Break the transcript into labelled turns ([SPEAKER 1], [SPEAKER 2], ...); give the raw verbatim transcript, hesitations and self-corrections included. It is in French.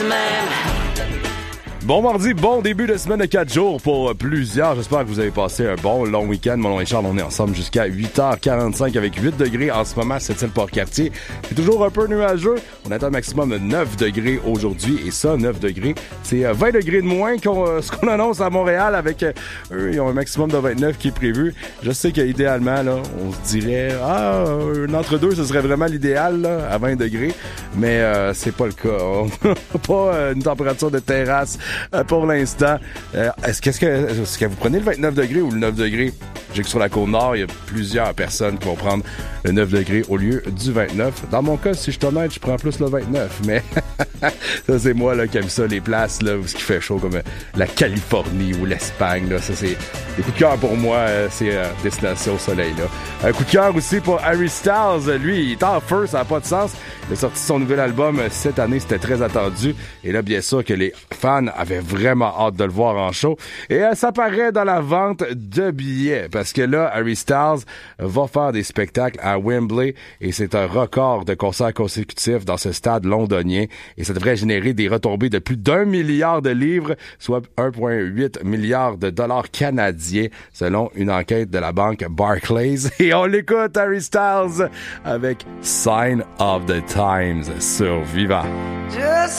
[SPEAKER 1] reste même.
[SPEAKER 2] Bon mardi, bon début de semaine de quatre jours pour plusieurs. J'espère que vous avez passé un bon long week-end. Mon nom est Charles, on est ensemble jusqu'à huit heures quarante-cinq avec huit degrés en ce moment, c'est-il Port-Cartier. C'est toujours un peu nuageux. On atteint un maximum de neuf degrés aujourd'hui et ça, neuf degrés, c'est vingt degrés de moins que euh, ce qu'on annonce à Montréal avec euh, eux, ils ont un maximum de vingt-neuf qui est prévu. Je sais qu'idéalement, là, on se dirait, ah, un entre-deux, ce serait vraiment l'idéal, là, à vingt degrés, mais euh, c'est pas le cas. On n'a pas euh, une température de terrasse Euh, pour l'instant. Euh, est-ce, qu'est-ce que, est-ce que vous prenez le vingt-neuf degrés ou le neuf degrés? Je sais que sur la Côte-Nord, il y a plusieurs personnes qui vont prendre le neuf degrés au lieu du vingt-neuf. Dans mon cas, si je suis honnête, je prends plus le vingt-neuf, mais ça, c'est moi là, qui aime ça, les places là, où ce qui fait chaud, comme euh, la Californie ou l'Espagne. Là, ça, c'est des coups de cœur pour moi, euh, c'est euh, destination au soleil. Là. Un coup de cœur aussi pour Harry Styles. Lui, il est en feu, ça n'a pas de sens. Il a sorti son nouvel album cette année, c'était très attendu. Et là, bien sûr que les fans avaient vraiment hâte de le voir en show. Et euh, ça paraît dans la vente de billets. Parce que là, Harry Styles va faire des spectacles à Wembley. Et c'est un record de concerts consécutifs dans ce stade londonien. Et ça devrait générer des retombées de plus d'un milliard de livres, soit un virgule huit milliard de dollars canadiens, selon une enquête de la banque Barclays. Et on l'écoute, Harry Styles, avec Sign of the Times sur Viva.
[SPEAKER 1] Just